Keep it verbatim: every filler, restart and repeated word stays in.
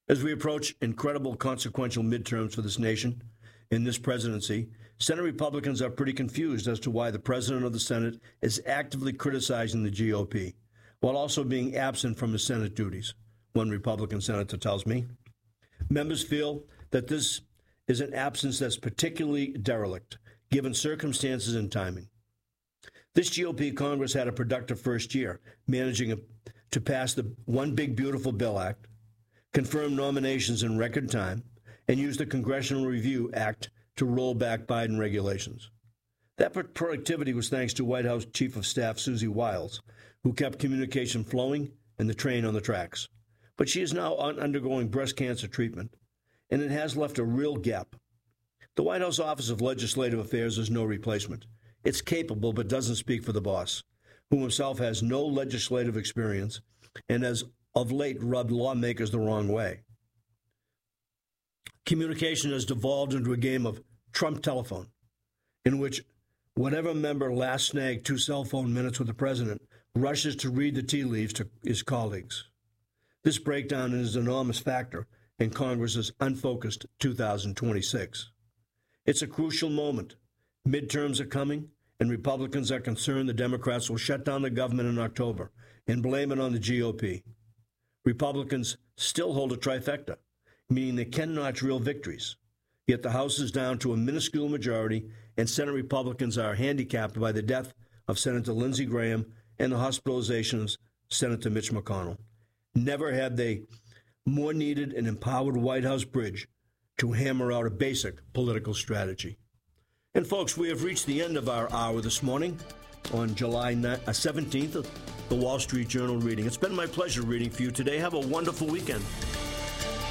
As we approach incredible consequential midterms for this nation in this presidency, Senate Republicans are pretty confused as to why the president of the Senate is actively criticizing the G O P, while also being absent from his Senate duties, one Republican senator tells me. Members feel that this is an absence that's particularly derelict, given circumstances and timing. This G O P Congress had a productive first year, managing a, to pass the One Big Beautiful Bill Act, confirm nominations in record time, and use the Congressional Review Act to roll back Biden regulations. That productivity was thanks to White House Chief of Staff Susie Wiles, who kept communication flowing and the train on the tracks. But she is now undergoing breast cancer treatment, and it has left a real gap. The White House Office of Legislative Affairs is no replacement. It's capable but doesn't speak for the boss, who himself has no legislative experience and has of late rubbed lawmakers the wrong way. Communication has devolved into a game of Trump telephone, in which whatever member last snagged two cell phone minutes with the president rushes to read the tea leaves to his colleagues. This breakdown is an enormous factor in Congress's unfocused two thousand twenty-six. It's a crucial moment. Midterms are coming, and Republicans are concerned the Democrats will shut down the government in October and blame it on the G O P. Republicans still hold a trifecta, meaning they can notch real victories. Yet the House is down to a minuscule majority, and Senate Republicans are handicapped by the death of Senator Lindsey Graham and the hospitalization of Senator Mitch McConnell. Never have they more needed an empowered White House bridge to hammer out a basic political strategy. And folks, we have reached the end of our hour this morning on July seventeenth, the Wall Street Journal reading. It's been my pleasure reading for you today. Have a wonderful weekend.